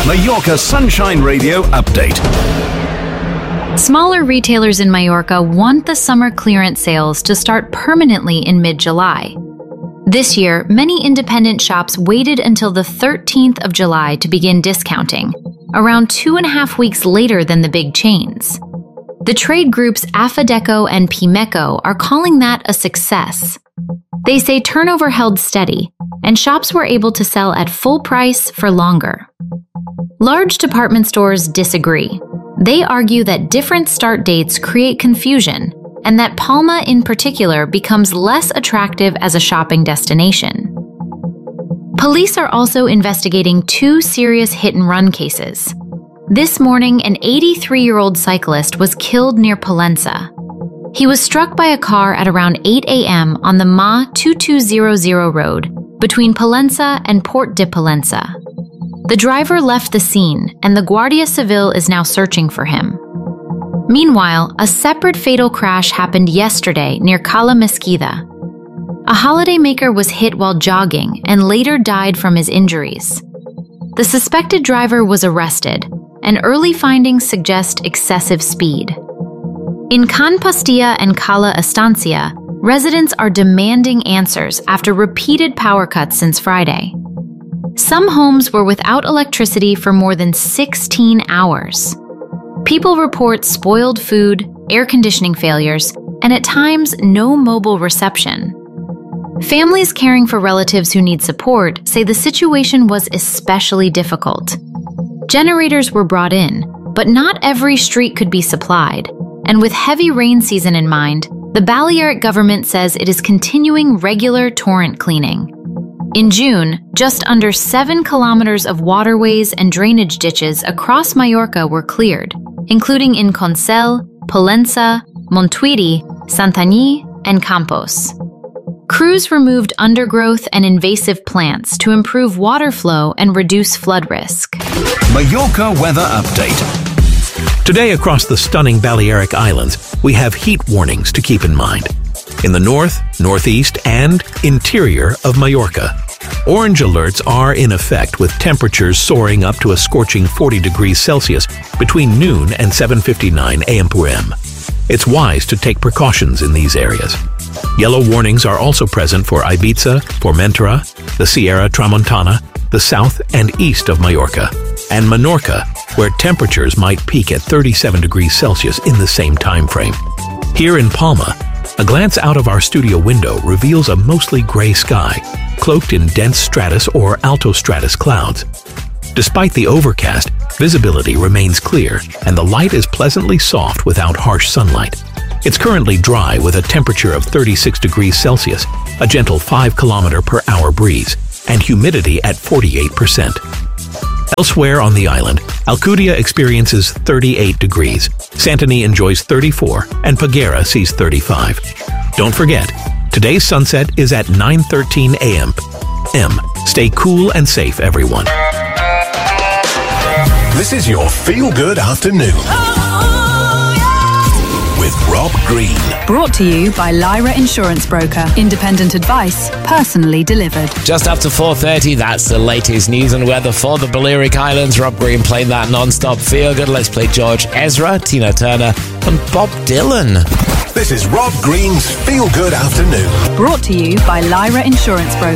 Mallorca Sunshine Radio update. Smaller retailers in Mallorca want the summer clearance sales to start permanently in mid-July. This year, many independent shops waited until the 13th of July to begin discounting, around 2.5 weeks later than the big chains. The trade groups Afadeco and Pimeco are calling that a success. They say turnover held steady, and shops were able to sell at full price for longer. Large department stores disagree. They argue that different start dates create confusion, and that Palma in particular becomes less attractive as a shopping destination. Police are also investigating 2 serious hit-and-run cases. This morning, an 83-year-old cyclist was killed near Pollença. He was struck by a car at around 8 a.m. on the MA 2200 road between Pollença and Port de Pollença. The driver left the scene, and the Guardia Civil is now searching for him. Meanwhile, a separate fatal crash happened yesterday near Cala Mesquida. A holidaymaker was hit while jogging and later died from his injuries. The suspected driver was arrested, and early findings suggest excessive speed. In Can Pastilla and Cala Estancia, residents are demanding answers after repeated power cuts since Friday. Some homes were without electricity for more than 16 hours. People report spoiled food, air conditioning failures, and at times no mobile reception. Families caring for relatives who need support say the situation was especially difficult. Generators were brought in, but not every street could be supplied, and with heavy rain season in mind, the Balearic government says it is continuing regular torrent cleaning. In June, just under 7 kilometers of waterways and drainage ditches across Mallorca were cleared, including in Consell, Pollença, Montuïri, Santanyí, and Campos. Crews removed undergrowth and invasive plants to improve water flow and reduce flood risk. Mallorca weather update. Today across the stunning Balearic Islands, we have heat warnings to keep in mind. In the north, northeast, and interior of Mallorca, orange alerts are in effect with temperatures soaring up to a scorching 40 degrees Celsius between noon and 7:59 a.m. It's wise to take precautions in these areas. Yellow warnings are also present for Ibiza, Formentera, the Sierra Tramontana, the south and east of Mallorca, and Menorca, where temperatures might peak at 37 degrees Celsius in the same time frame. Here in Palma, a glance out of our studio window reveals a mostly gray sky, cloaked in dense stratus or altostratus clouds. Despite the overcast, visibility remains clear, and the light is pleasantly soft without harsh sunlight. It's currently dry with a temperature of 36 degrees Celsius, a gentle 5-kilometer-per-hour breeze, and humidity at 48%. Elsewhere on the island, Alcudia experiences 38 degrees, Santanyí enjoys 34, and Peguera sees 35. Don't forget, today's sunset is at 9:13 a.m. Stay cool and safe, everyone. This is your feel-good afternoon. With Rob Green. Brought to you by Lyra Insurance Broker. Independent advice, personally delivered. Just after 4:30, that's the latest news and weather for the Balearic Islands. Rob Green playing that non-stop feel good. Let's play George Ezra, Tina Turner, and Bob Dylan. This is Rob Green's Feel Good Afternoon. Brought to you by Lyra Insurance Broker.